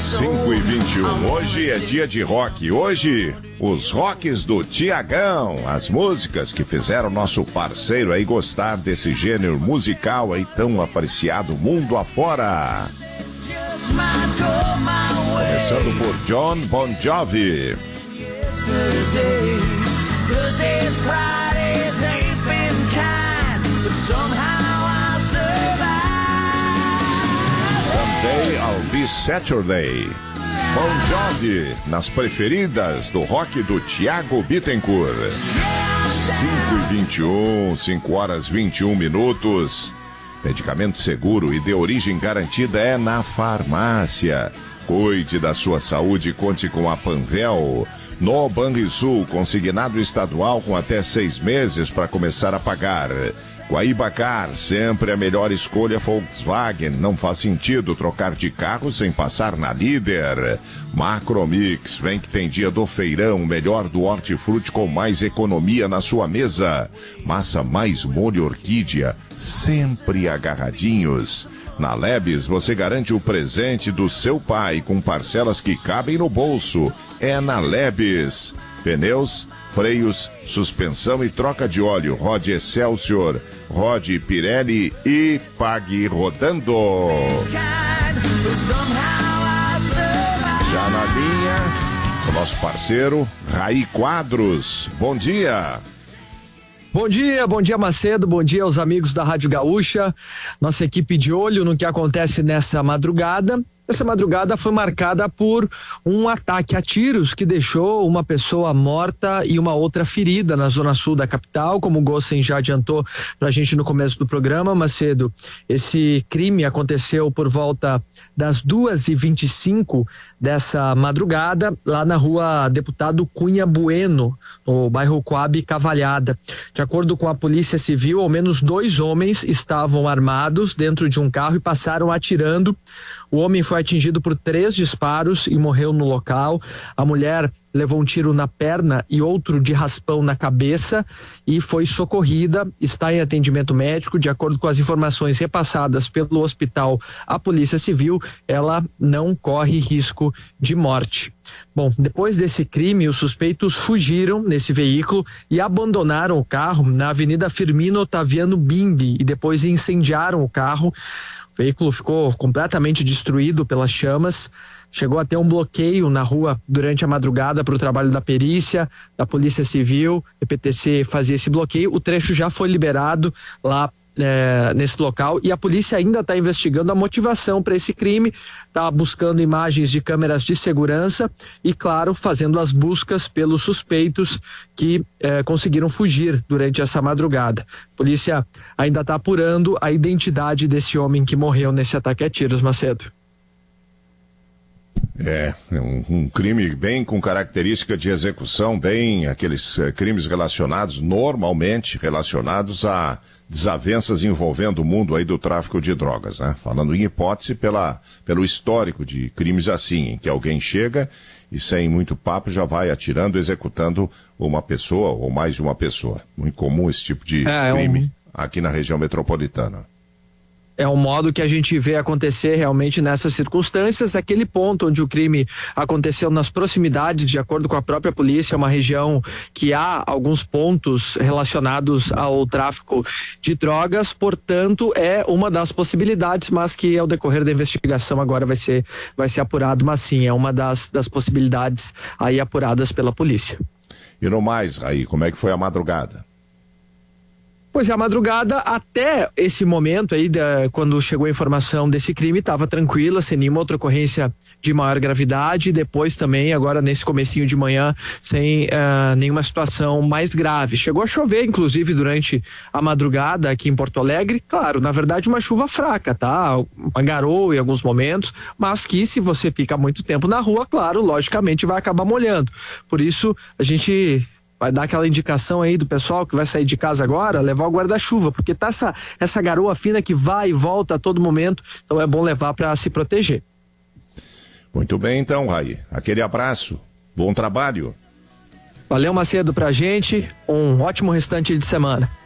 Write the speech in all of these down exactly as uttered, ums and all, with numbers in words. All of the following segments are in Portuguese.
cinco e vinte e um, hoje é dia de rock. Hoje, os rocks do Tiagão, as músicas que fizeram nosso parceiro aí gostar desse gênero musical aí tão apreciado mundo afora. Começando por John Bon Jovi. Someday I'll Be Saturday. Bon Jovi, nas preferidas do rock do Thiago Bittencourt. cinco e vinte e um, cinco horas e vinte e um minutos. Medicamento seguro e de origem garantida é na farmácia. Cuide da sua saúde e conte com a Panvel. No Banrisul, consignado estadual com até seis meses para começar a pagar. Guaibacar, sempre a melhor escolha Volkswagen. Não faz sentido trocar de carro sem passar na Líder. Macromix, vem que tem dia do feirão, melhor do hortifruti com mais economia na sua mesa. Massa mais molho orquídea, sempre agarradinhos. Na Lebes, você garante o presente do seu pai com parcelas que cabem no bolso. É na Lebes. Pneus, freios, suspensão e troca de óleo. Rode Excelsior, rode Pirelli e pague rodando. Já na linha, o nosso parceiro Raí Quadros. Bom dia. Bom dia, bom dia Macedo, bom dia aos amigos da Rádio Gaúcha, nossa equipe de olho no que acontece nessa madrugada. Essa madrugada foi marcada por um ataque a tiros que deixou uma pessoa morta e uma outra ferida na zona sul da capital, como o Gossen já adiantou pra gente no começo do programa, Macedo. Esse crime aconteceu por volta das duas e vinte e cinco dessa madrugada, lá na rua Deputado Cunha Bueno, no bairro Coab Cavalhada. De acordo com a Polícia Civil, ao menos dois homens estavam armados dentro de um carro e passaram atirando. O homem foi atingido por três disparos e morreu no local. A mulher levou um tiro na perna e outro de raspão na cabeça e foi socorrida, está em atendimento médico. De acordo com as informações repassadas pelo hospital à Polícia Civil, ela não corre risco de morte. Bom, depois desse crime, os suspeitos fugiram nesse veículo e abandonaram o carro na Avenida Firmino Otaviano Bimbi e depois incendiaram o carro. O veículo ficou completamente destruído pelas chamas. Chegou a ter um bloqueio na rua durante a madrugada para o trabalho da perícia, da Polícia Civil. E P T C fazia esse bloqueio. O trecho já foi liberado lá é, nesse local e a polícia ainda está investigando a motivação para esse crime, está buscando imagens de câmeras de segurança e, claro, fazendo as buscas pelos suspeitos que é, conseguiram fugir durante essa madrugada. A polícia ainda está apurando a identidade desse homem que morreu nesse ataque a tiros, Macedo. É, um, um crime bem com característica de execução, bem aqueles uh, crimes relacionados, normalmente relacionados a desavenças envolvendo o mundo aí do tráfico de drogas, né? Falando em hipótese pela, pelo histórico de crimes assim, em que alguém chega e sem muito papo já vai atirando, executando uma pessoa ou mais de uma pessoa. Muito comum esse tipo de é, crime é um... aqui na região metropolitana. É um modo que a gente vê acontecer realmente nessas circunstâncias. Aquele ponto onde o crime aconteceu nas proximidades, de acordo com a própria polícia, é uma região que há alguns pontos relacionados ao tráfico de drogas, portanto é uma das possibilidades, mas que ao decorrer da investigação agora vai ser, vai ser apurado, mas sim, é uma das, das possibilidades aí apuradas pela polícia. E no mais, Raí, como é que foi a madrugada? Pois é, a madrugada até esse momento aí, da, quando chegou a informação desse crime, estava tranquila, sem nenhuma outra ocorrência de maior gravidade. Depois também, agora nesse comecinho de manhã, sem uh, nenhuma situação mais grave. Chegou a chover, inclusive, durante a madrugada aqui em Porto Alegre. Claro, na verdade uma chuva fraca, tá? Uma garoa em alguns momentos, mas que se você fica muito tempo na rua, claro, logicamente vai acabar molhando. Por isso, a gente vai dar aquela indicação aí do pessoal que vai sair de casa agora, levar o guarda-chuva, porque tá essa, essa garoa fina que vai e volta a todo momento, então é bom levar para se proteger. Muito bem então, Raí. Aquele abraço, bom trabalho. Valeu, Macedo, pra gente, um ótimo restante de semana.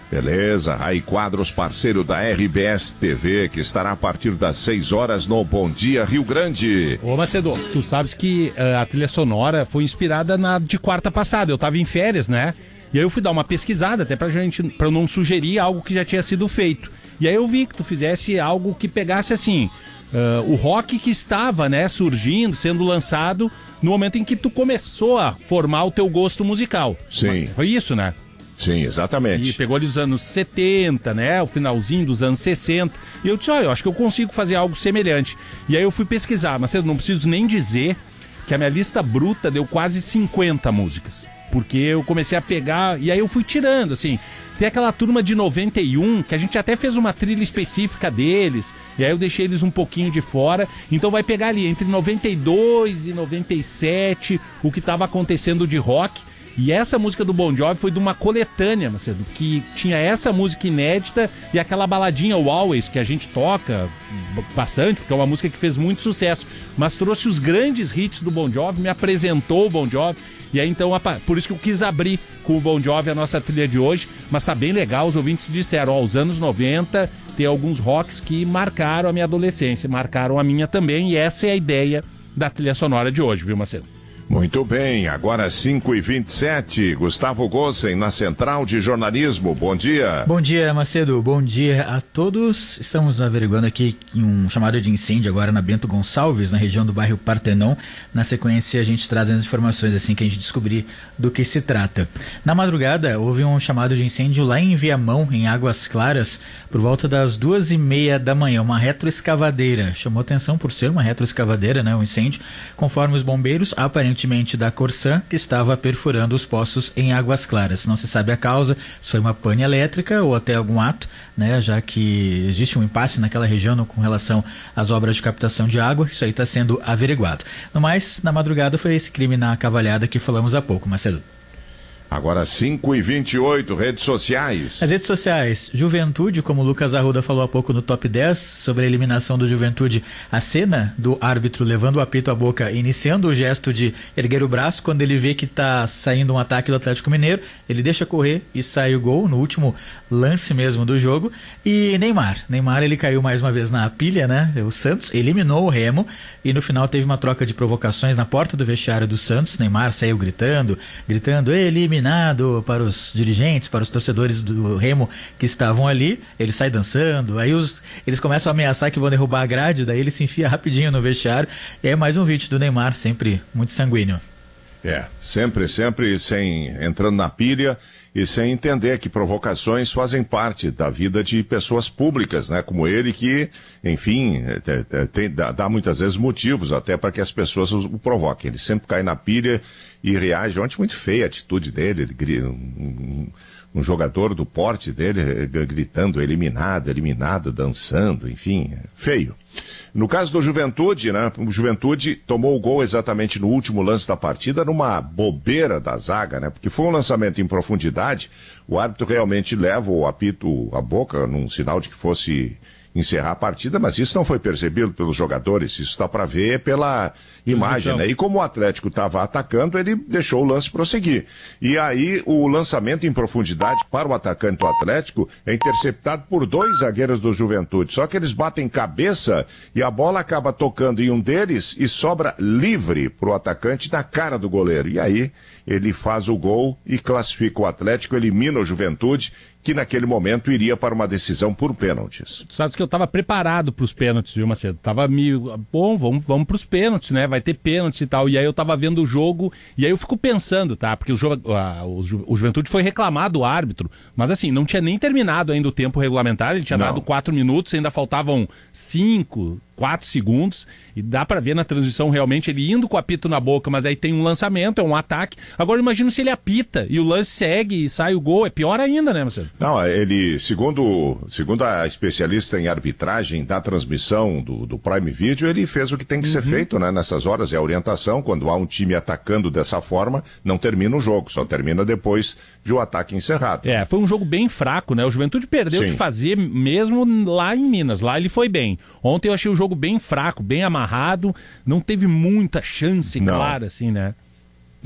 Beleza, Rai Quadros, parceiro da R B S T V, que estará a partir das seis horas no Bom Dia Rio Grande. Ô Macedo, tu sabes que uh, a trilha sonora foi inspirada na de quarta passada, eu tava em férias, né? E aí eu fui dar uma pesquisada, até pra gente, pra não sugerir algo que já tinha sido feito. E aí eu vi que tu fizesse algo que pegasse assim, uh, o rock que estava, né, surgindo, sendo lançado no momento em que tu começou a formar o teu gosto musical. Sim. Foi isso, né? Sim, exatamente. E pegou ali os anos setenta, né? O finalzinho dos anos sessenta. E eu disse, olha, eu acho que eu consigo fazer algo semelhante. E aí eu fui pesquisar, mas eu não preciso nem dizer que a minha lista bruta deu quase cinquenta músicas. Porque eu comecei a pegar, e aí eu fui tirando, assim. Tem aquela turma de noventa e um, que a gente até fez uma trilha específica deles, e aí eu deixei eles um pouquinho de fora. Então vai pegar ali entre noventa e dois e noventa e sete o que estava acontecendo de rock. E essa música do Bon Jovi foi de uma coletânea, Macedo, que tinha essa música inédita e aquela baladinha o Always, que a gente toca bastante, porque é uma música que fez muito sucesso, mas trouxe os grandes hits do Bon Jovi, me apresentou o Bon Jovi, e aí então, por isso que eu quis abrir com o Bon Jovi a nossa trilha de hoje, mas tá bem legal, os ouvintes disseram, ó, os anos noventa tem alguns rocks que marcaram a minha adolescência, marcaram a minha também, e essa é a ideia da trilha sonora de hoje, viu, Macedo? Muito bem, agora cinco e vinte e sete, Gustavo Gossen, na Central de Jornalismo, bom dia. Bom dia, Macedo, bom dia a todos. Estamos averiguando aqui um chamado de incêndio agora na Bento Gonçalves, na região do bairro Partenon. Na sequência a gente traz as informações assim que a gente descobrir do que se trata. Na madrugada houve um chamado de incêndio lá em Viamão, em Águas Claras, por volta das duas e meia da manhã, uma retroescavadeira. Chamou atenção por ser uma retroescavadeira, né, um incêndio, conforme os bombeiros, aparentemente da Corsan, que estava perfurando os poços em Águas Claras. Não se sabe a causa, se foi uma pane elétrica ou até algum ato, né, já que existe um impasse naquela região com relação às obras de captação de água. Isso aí está sendo averiguado. No mais, na madrugada foi esse crime na Cavalhada que falamos há pouco, Marcelo. Agora cinco e vinte e oito, redes sociais. As redes sociais, Juventude, como o Lucas Arruda falou há pouco no top dez, sobre a eliminação do Juventude, a cena do árbitro levando o apito à boca, iniciando o gesto de erguer o braço, quando ele vê que está saindo um ataque do Atlético Mineiro, ele deixa correr e sai o gol no último lance mesmo do jogo. E Neymar, Neymar ele caiu mais uma vez na pilha, né? O Santos eliminou o Remo e no final teve uma troca de provocações na porta do vestiário do Santos. Neymar saiu gritando, gritando, elimina para os dirigentes, para os torcedores do Remo que estavam ali. Ele sai dançando, aí os, eles começam a ameaçar que vão derrubar a grade, daí ele se enfia rapidinho no vestiário. E é mais um vídeo do Neymar, sempre muito sanguíneo. É, sempre, sempre sem, entrando na pilha e sem entender que provocações fazem parte da vida de pessoas públicas, né, como ele, que, enfim, tem, dá, dá muitas vezes motivos até para que as pessoas o provoquem. Ele sempre cai na pilha e reage. Ontem muito feia a atitude dele, ele, um, um jogador do porte dele gritando eliminado, eliminado, dançando, enfim, feio. No caso do Juventude, né, o Juventude tomou o gol exatamente no último lance da partida, numa bobeira da zaga, né, porque foi um lançamento em profundidade, o árbitro realmente leva o apito à boca, num sinal de que fosse encerrar a partida, mas isso não foi percebido pelos jogadores, isso está para ver pela imagem, né? E como o Atlético estava atacando, ele deixou o lance prosseguir. E aí o lançamento em profundidade para o atacante do Atlético é interceptado por dois zagueiros do Juventude, só que eles batem cabeça e a bola acaba tocando em um deles e sobra livre para o atacante na cara do goleiro. E aí ele faz o gol e classifica o Atlético, elimina o Juventude, que naquele momento iria para uma decisão por pênaltis. Tu sabes que eu estava preparado para os pênaltis, viu, Macedo? Tava meio, bom, vamos, vamos para os pênaltis, né? Vai ter pênaltis e tal. E aí eu tava vendo o jogo, e aí eu fico pensando, tá? Porque o, jogo, a, o, Ju, o Juventude foi reclamar do árbitro, mas assim, não tinha nem terminado ainda o tempo regulamentar, ele tinha não. dado quatro minutos, ainda faltavam cinco, quatro segundos, e dá pra ver na transmissão realmente ele indo com o apito na boca, mas aí tem um lançamento, é um ataque. Agora imagina se ele apita e o lance segue e sai o gol, é pior ainda, né, Marcelo? Não, ele, segundo, segundo a especialista em arbitragem da transmissão do, do Prime Video, ele fez o que tem que uhum. ser feito, né, nessas horas, é a orientação, quando há um time atacando dessa forma, não termina o jogo, só termina depois de o ataque encerrado. É, foi um jogo bem fraco, né, o Juventude perdeu Sim. de fazer mesmo lá em Minas, lá ele foi bem. Ontem eu achei o jogo bem fraco, bem amarrado, não teve muita chance, não. clara, assim, né?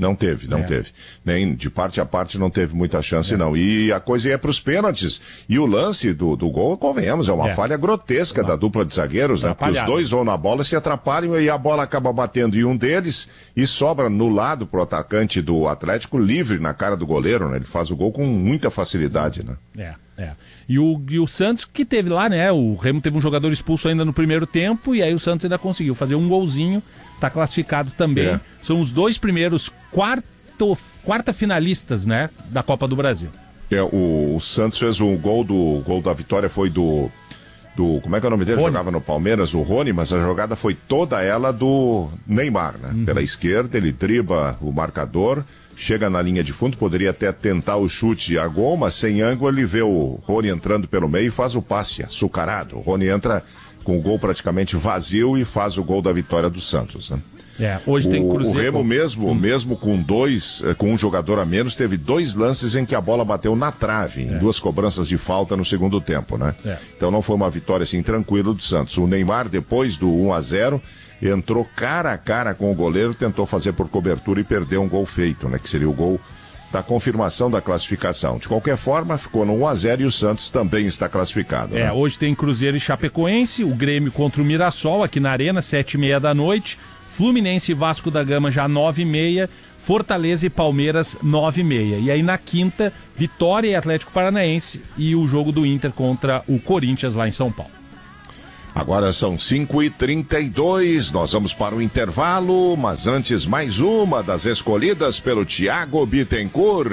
Não teve, não é. teve. Nem de parte a parte não teve muita chance, é. não. E a coisa ia para os pênaltis. E o lance do, do gol, convenhamos, é uma é. falha grotesca é. da dupla de zagueiros, né? Porque os dois vão na bola, se atrapalham e a bola acaba batendo em um deles e sobra no lado pro atacante do Atlético livre na cara do goleiro, né? Ele faz o gol com muita facilidade, né? É, é. E o, e o Santos que teve lá, né? O Remo teve um jogador expulso ainda no primeiro tempo e aí o Santos ainda conseguiu fazer um golzinho. Está classificado também. É. São os dois primeiros quarto, quarta finalistas, né, da Copa do Brasil. É, o, o Santos fez um gol do o gol da vitória foi do do como é que é o nome dele? Rony. Jogava no Palmeiras, o Rony, mas a jogada foi toda ela do Neymar, né? Uhum. Pela esquerda, ele dribla o marcador, chega na linha de fundo, poderia até tentar o chute a gol, mas sem ângulo ele vê o Rony entrando pelo meio e faz o passe açucarado. O Rony entra com o gol praticamente vazio e faz o gol da vitória do Santos, né? É, hoje tem o, Cruzeiro. O Remo mesmo, hum. mesmo com dois, com um jogador a menos, teve dois lances em que a bola bateu na trave, em é. duas cobranças de falta no segundo tempo, né? É. Então não foi uma vitória assim tranquila do Santos. O Neymar, depois do um a zero, entrou cara a cara com o goleiro, tentou fazer por cobertura e perdeu um gol feito, né? Que seria o gol da confirmação da classificação. De qualquer forma, ficou no um a zero e o Santos também está classificado. É, né? Hoje tem Cruzeiro e Chapecoense, o Grêmio contra o Mirassol, aqui na Arena, sete e meia da noite, Fluminense e Vasco da Gama já nove e meia, Fortaleza e Palmeiras nove e meia. E aí na quinta, Vitória e Atlético Paranaense e o jogo do Inter contra o Corinthians lá em São Paulo. Agora são cinco e trinta e dois, nós vamos para o intervalo, mas antes mais uma das escolhidas pelo Thiago Bittencourt.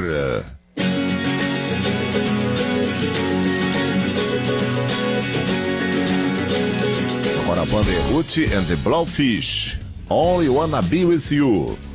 Agora a banda é Ruth and the Blowfish, Only Wanna Be With You.